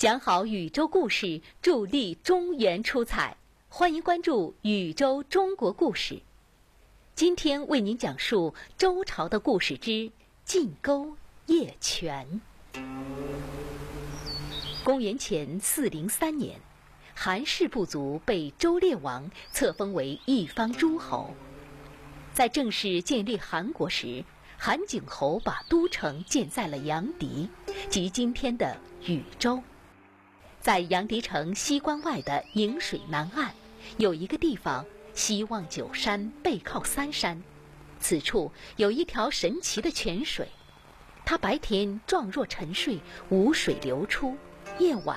讲好宇宙故事，助力中原出彩。欢迎关注宇宙中国故事。今天为您讲述周朝的故事之晋沟邺泉。公元前403年，韩氏部族被周烈王册封为一方诸侯。在正式建立韩国时，韩景侯把都城建在了阳翟，即今天的禹州。在阳翟城西关外的宁水南岸，有一个地方西望9山，背靠3山。此处有一条神奇的泉水，它白天状若沉睡，无水流出，夜晚